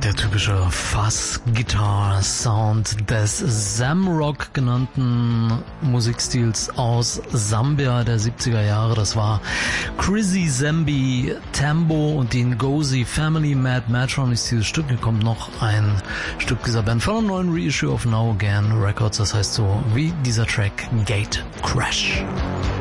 Der typische Fuzz-Guitar-Sound des Zamrock genannten Musikstils aus Sambia der 70er Jahre. Das war Chrissy Zambi Tambo und die Ngozi Family. Mad Matron ist dieses Stück. Hier kommt noch ein Stück dieser Band von einem neuen Reissue of Now Again Records. Das heißt so wie dieser Track Gate Crash.